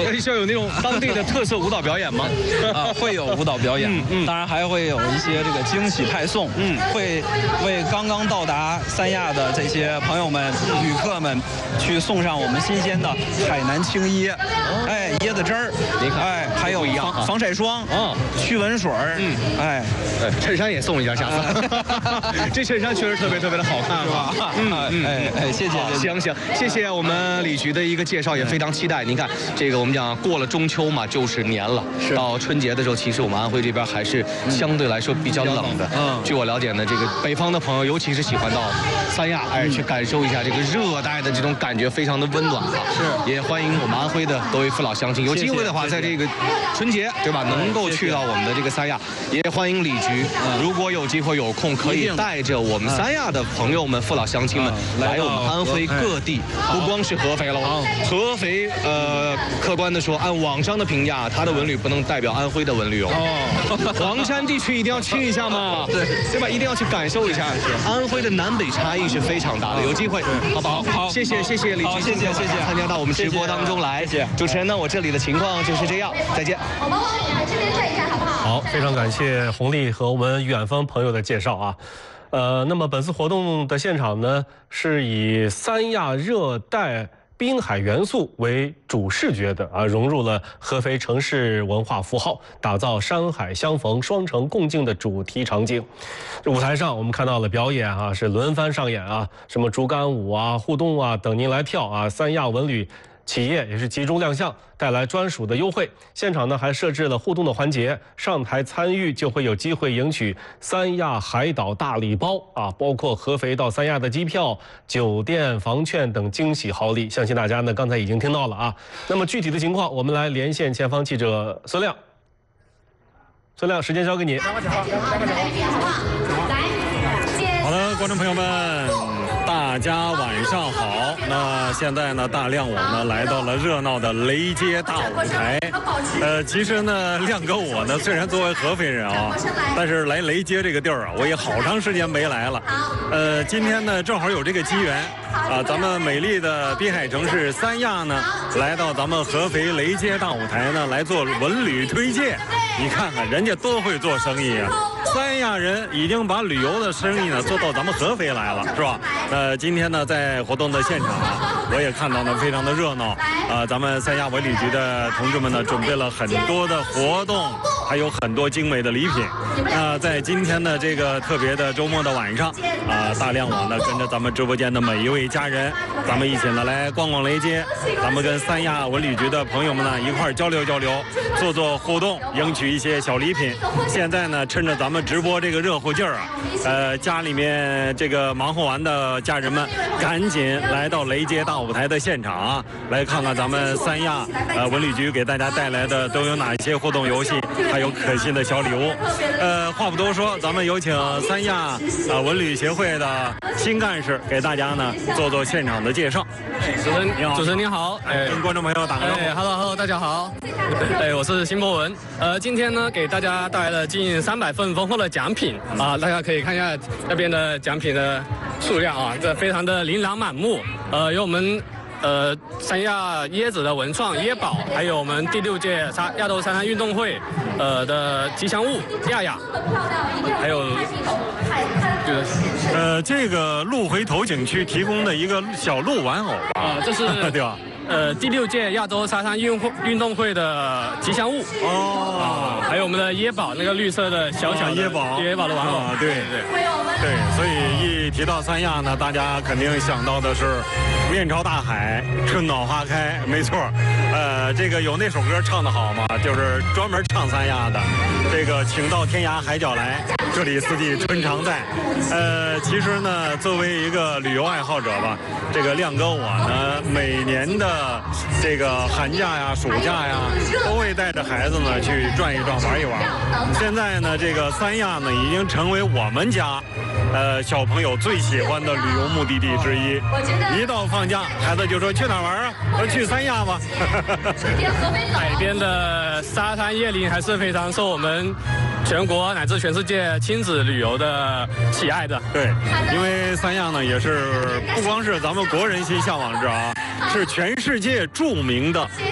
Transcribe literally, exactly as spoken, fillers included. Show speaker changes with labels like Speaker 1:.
Speaker 1: 需要有那种当地的特色舞蹈表演吗？
Speaker 2: 啊，会有舞蹈表演，
Speaker 1: 嗯嗯
Speaker 2: 当然还会有一些这个惊喜派送，
Speaker 1: 嗯
Speaker 2: 会为刚刚到达三亚的这些朋友们、旅客们去送上我们新鲜的海南青椰，哎，椰子汁儿，
Speaker 1: 你看
Speaker 2: 哎，还有
Speaker 1: 不一样啊
Speaker 2: 防防晒霜，
Speaker 1: 啊
Speaker 2: 驱蚊水儿，
Speaker 1: 嗯
Speaker 2: 哎，
Speaker 1: 对，衬衫也送一件，下次。这衬衫确实特别特别的好看，是吧？
Speaker 2: 嗯嗯，哎哎，谢谢谢谢。
Speaker 1: 行行，谢谢我们李局的一个介绍，也非常期待。您看，这个我们讲过了中秋嘛，就是年了，到春节的时候，其实我们安徽这边还是相对来说比较冷的。
Speaker 2: 嗯
Speaker 1: 据我了解呢，这个北方的朋友，尤其是喜欢到三亚，哎，去感受一下这个热带的这种感觉，非常的温暖哈。
Speaker 2: 是，
Speaker 1: 也欢迎我们安徽的各位父老乡亲，有机会的话，在这个春节，对吧，能够去到我们的这个三亚，也欢迎李局。如果有机会有空，可以带着我们三亚的朋友们、父老乡亲们来我们安徽各地，不光是合肥喽。合肥，呃，客观的说，按网上的评价，它的文旅不能代表安徽的文旅哦。黄山地区一定要去一下嘛，对对吧？一定要去感受一下。安徽的南北差异是非常大的，有机会，好不好？好，谢谢谢谢李局，
Speaker 2: 谢谢谢谢，
Speaker 1: 参加到我们直播当中来。
Speaker 2: 谢谢
Speaker 1: 主持人呢，我这里的情况就是这样，再见。
Speaker 3: 我们往你们这边转一下，好不好？
Speaker 4: 好，非常感谢红丽和我们远方朋友的介绍啊。呃，那么本次活动的现场呢，是以三亚热带滨海元素为主视觉的啊，融入了合肥城市文化符号，打造山海相逢、双城共境的主题场景。舞台上我们看到了表演啊，是轮番上演啊，什么竹竿舞啊、互动啊等您来跳啊，三亚文旅企业也是集中亮相，带来专属的优惠。现场呢还设置了互动的环节，上台参与就会有机会赢取三亚海岛大礼包啊，包括合肥到三亚的机票、酒店房券等惊喜好礼。相信大家呢刚才已经听到了啊。那么具体的情况，我们来连线前方记者孙亮。孙亮，时间交给你。
Speaker 3: 好
Speaker 5: 的，观众朋友们，大家晚上好。那现在呢，大亮我呢来到了热闹的雷街大舞台。呃，其实呢，亮哥我呢虽然作为合肥人啊，但是来雷街这个地儿啊，我也好长时间没来了。呃，今天呢正好有这个机缘啊，咱们美丽的滨海城市三亚呢，来到咱们合肥雷街大舞台呢来做文旅推介。你看看人家多会做生意啊！三亚人已经把旅游的生意呢做到咱们合肥来了，是吧？呃，今天呢在活动的现场啊，我也看到呢非常的热闹啊，咱们三亚文旅局的同志们呢准备了很多的活动，还有很多精美的礼品。那在今天的这个特别的周末的晚上啊，大亮我呢跟着咱们直播间的每一位家人，咱们一起呢来逛逛雷街，咱们跟三亚文旅局的朋友们呢一块儿交流交流，做做互动，赢取一些小礼品。现在呢趁着咱们直播这个热乎劲儿啊，呃，家里面这个忙活完的家人们，赶紧来到雷街大舞台的现场啊，来看看咱们三亚呃文旅局给大家带来的都有哪些互动游戏，还有可信的小礼物。呃，话不多说，咱们有请三亚啊、呃、文旅协会的新干事给大家呢做做现场的介绍。
Speaker 6: 主持人你好，主持人您好，
Speaker 5: 哎，跟观众朋友打个招呼。
Speaker 6: 哎 ，Hello Hello， 大家好，哎，我是辛博文，呃，今天呢给大家带来了近三百份丰厚的奖品啊，大家可以看一下那边的奖品的数量啊，这非常的琳琅满目，呃，有我们。呃，三亚椰子的文创椰宝，还有我们第六届沙亚洲沙滩运动会，呃的吉祥物亚亚，还有，
Speaker 5: 呃，这个鹿回头景区提供的一个小鹿玩偶吧，
Speaker 6: 啊、这是
Speaker 5: 对吧？
Speaker 6: 呃，第六届亚洲沙滩运会运动会的吉祥物
Speaker 5: 哦，
Speaker 6: 还有我们的椰宝那个绿色的小小的
Speaker 5: 椰宝，
Speaker 6: 椰宝的玩偶，
Speaker 5: 啊，对对对，所以一提到三亚呢，大家肯定想到的是面朝大海，春暖花开，没错。呃，这个有那首歌唱得好嘛，就是专门唱三亚的，这个请到天涯海角来，这里四季春常在。呃，其实呢，作为一个旅游爱好者吧，这个亮哥我呢，每年的这个寒假呀、暑假呀，都会带着孩子呢去转一转、玩一玩。现在呢，这个三亚呢，已经成为我们家，呃，小朋友最喜欢的旅游目的地之一。一到放假，孩子就说去哪玩啊？我去三亚吧。
Speaker 6: 海边的沙滩椰林还是非常受我们全国乃至全世界亲子旅游的喜爱的。
Speaker 5: 对，因为三亚呢也是不光是咱们国人心向往之啊，是全世界著名的